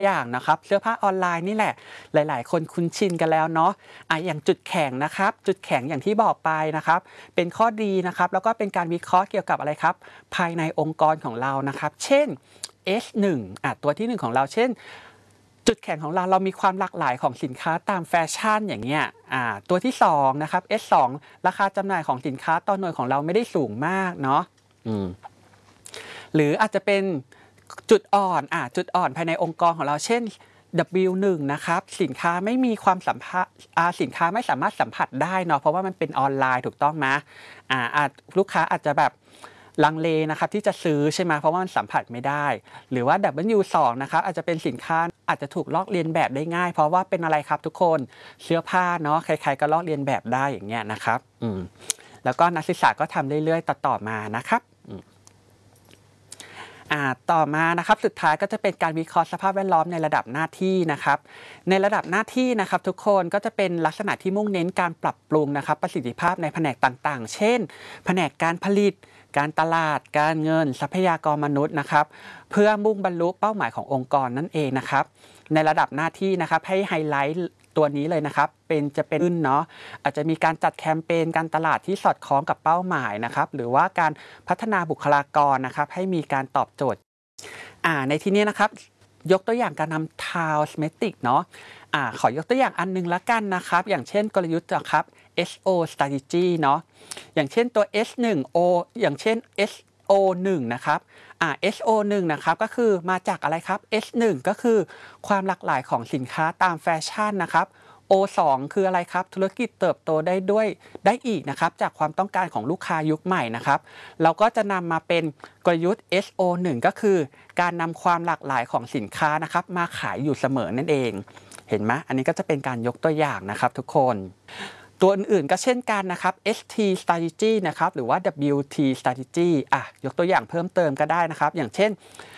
อย่างนะครับเสื้อผ้าออนไลน์นี่แหละหลายๆคนคุ้นชินกันแล้วเนาะอย่างจุดแข็งนะครับจุดแข็งอย่างที่บอกไปนะครับเป็นข้อดีนะครับแล้วก็เป็นการวิเคราะห์เกี่ยวกับอะไรครับภายในองค์กรของเรานะครับเช่น S1 ตัวที่1ของเราเช่นจุดแข็งของเรามีความหลากหลายของสินค้าตามแฟชั่นอย่างเงี้ยตัวที่2นะครับ S2 ราคาจำหน่ายของสินค้าต่อหน่วยของเราไม่ได้สูงมากเนาะหรืออาจจะเป็นจุดอ่อนภายในองค์กรของเราเช่น W1 นะครับสินค้าไม่มีความสัมผัสสินค้าไม่สามารถสัมผัสได้เนาะเพราะว่ามันเป็นออนไลน์ถูกต้องไหมลูกค้าอาจจะแบบลังเลนะครับที่จะซื้อใช่ไหมเพราะว่ามันสัมผัสไม่ได้หรือว่า W2 นะครับอาจจะเป็นสินค้าอาจจะถูกลอกเลียนแบบได้ง่ายเพราะว่าเป็นอะไรครับทุกคนเสื้อผ้าเนาะใครๆก็ลอกเลียนแบบได้อย่างเงี้ยนะครับแล้วก็นักศึกษาก็ทำเรื่อยๆต่อมานะครับต่อมานะครับสุดท้ายก็จะเป็นการวิเคราะห์สภาพแวดล้อมในระดับหน้าที่นะครับในระดับหน้าที่นะครับทุกคนก็จะเป็นลักษณะที่มุ่งเน้นการปรับปรุงนะครับประสิทธิภาพในแผนกต่างๆเช่นแผนกการผลิตการตลาดการเงินทรัพยากรมนุษย์นะครับเพื่อมุ่งบรรลุเป้าหมายขององค์กรนั่นเองนะครับในระดับหน้าที่นะครับให้ไฮไลท์ตัวนี้เลยนะครับจะเป็นเนาะอาจจะมีการจัดแคมเปญการตลาดที่สอดคล้องกับเป้าหมายนะครับหรือว่าการพัฒนาบุคลากรนะครับให้มีการตอบโจทย์ในที่นี้นะครับยกตัวอย่างการนำ Towsmatic เนาะขอยกตัวอย่างอันนึงละกันนะครับอย่างเช่นกลยุทธ์นะครับ SO strategy เนาะอย่างเช่นตัว S1O อย่างเช่น SO1 นะครับSO1 นะครับก็คือมาจากอะไรครับ S1 ก็คือความหลากหลายของสินค้าตามแฟชั่นนะครับ O2 คืออะไรครับธุรกิจเติบโตได้อีกนะครับจากความต้องการของลูกค้ายุคใหม่นะครับเราก็จะนำมาเป็นกลยุทธ์ SO1 ก็คือการนำความหลากหลายของสินค้านะครับมาขายอยู่เสมอนั่นเองเห็นไหมอันนี้ก็จะเป็นการยกตัวอย่างนะครับทุกคนตัวอื่นๆก็เช่นกันนะครับ ST strategy นะครับหรือว่า WT strategy ยกตัวอย่างเพิ่มเติมก็ได้นะครับอย่างเช่น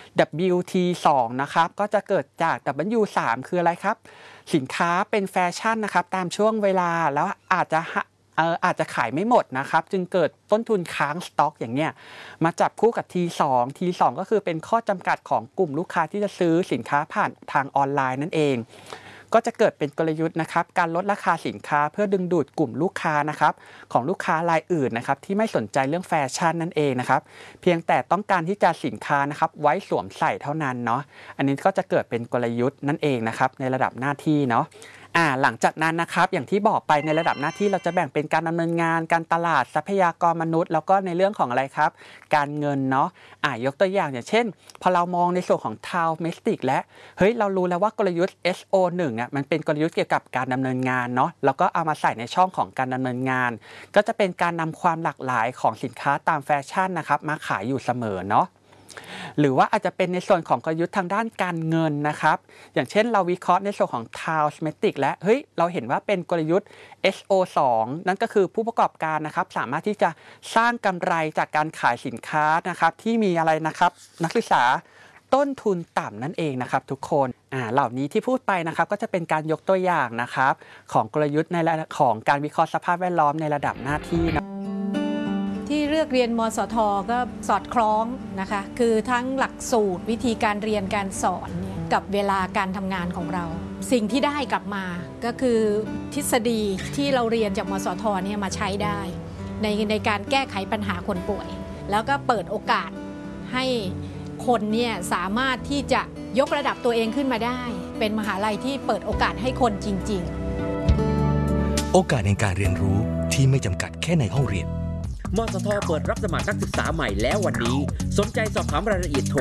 WT2 นะครับก็จะเกิดจาก W3 คืออะไรครับสินค้าเป็นแฟชั่นนะครับตามช่วงเวลาแล้วอาจจะขายไม่หมดนะครับจึงเกิดต้นทุนค้างสต็อกอย่างเนี้ยมาจับคู่กับ T2 ก็คือเป็นข้อจำกัดของกลุ่มลูกค้าที่จะซื้อสินค้าผ่านทางออนไลน์นั่นเองก็จะเกิดเป็นกลยุทธ์นะครับการลดราคาสินค้าเพื่อดึงดูดกลุ่มลูกค้านะครับของลูกค้ารายอื่นนะครับที่ไม่สนใจเรื่องแฟชั่นนั่นเองนะครับเพียงแต่ต้องการที่จะสินค้านะครับไว้สวมใส่เท่านั้นเนาะอันนี้ก็จะเกิดเป็นกลยุทธ์นั่นเองนะครับในระดับหน้าที่เนาะหลังจากนั้นนะครับอย่างที่บอกไปในระดับหน้าที่เราจะแบ่งเป็นการดำเนินงานการตลาดทรัพยากรมนุษย์แล้วก็ในเรื่องของอะไรครับการเงินเนาะยกตัวอย่างอย่างเช่นพอเรามองในส่วนของ Towsmatic และเรารู้แล้วว่ากลยุทธ์ SO1 มันเป็นกลยุทธ์เกี่ยวกับการดำเนินงานเนาะแล้วก็เอามาใส่ในช่องของการดำเนินงานก็จะเป็นการนำความหลากหลายของสินค้าตามแฟชั่นนะครับมาขายอยู่เสมอเนาะหรือว่าอาจจะเป็นในส่วนของกลยุทธ์ทางด้านการเงินนะครับอย่างเช่นเราวิเคราะห์ในส่วนของ Towsmatic และเราเห็นว่าเป็นกลยุทธ์ SO2 นั่นก็คือผู้ประกอบการนะครับสามารถที่จะสร้างกำไรจากการขายสินค้านะครับที่มีอะไรนะครับนักศึกษาต้นทุนต่ำนั่นเองนะครับทุกคนเหล่านี้ที่พูดไปนะครับก็จะเป็นการยกตัวอย่างนะครับของกลยุทธ์ในระดับของการวิเคราะห์สภาพแวดล้อมในระดับหน้าที่นะที่เลือกเรียนมสท.ก็สอดคล้องนะคะคือทั้งหลักสูตรวิธีการเรียนการสอนกับเวลาการทำงานของเราสิ่งที่ได้กลับมาก็คือทฤษฎีที่เราเรียนจากมสท.เนี่ยมาใช้ได้ในการแก้ไขปัญหาคนป่วยแล้วก็เปิดโอกาสให้คนเนี่ยสามารถที่จะยกระดับตัวเองขึ้นมาได้เป็นมหาลัยที่เปิดโอกาสให้คนจริงๆโอกาสในการเรียนรู้ที่ไม่จำกัดแค่ในห้องเรียนมสท.เปิดรับสมัครนักศึกษาใหม่แล้ววันนี้สนใจสอบถามรายละเอียดโทร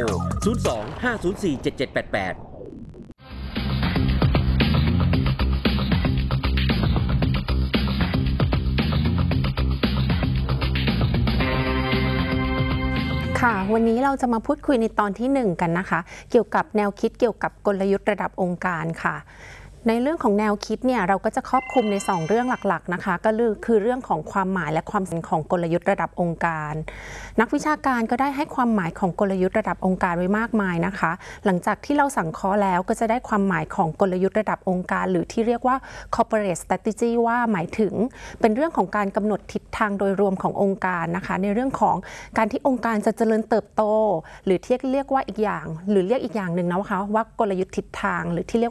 02-504-7788 ค่ะวันนี้เราจะมาพูดคุยในตอนที่1กันนะคะเกี่ยวกับแนวคิดเกี่ยวกับกลยุทธ์ระดับองค์การค่ะในเรื่องของแนวคิดเนี่ยเราก็จะครอบคลุมใน2เรื่องหลักๆนะคะก็คือเรื่องของความหมายและความสำคัญของกลยุทธ์ระดับองค์การนักวิชาการก็ได้ให้ความหมายของกลยุทธ์ระดับองค์การไว้มากมายนะคะหลังจากที่เราสังเคราะห์แล้วก็จะได้ความหมายของกลยุทธ์ระดับองค์การหรือที่เรียกว่า corporate strategy ว่าหมายถึงเป็นเรื่องของการกำหนดทิศทางโดยรวมขององค์การนะคะในเรื่องของการที่องค์การจะเจริญเติบโตหรือที่เรียกว่าอีกอย่างหรือเรียกอีกอย่างหนึ่งนะคะว่ากลยุทธ์ทิศทางหรือที่เรียก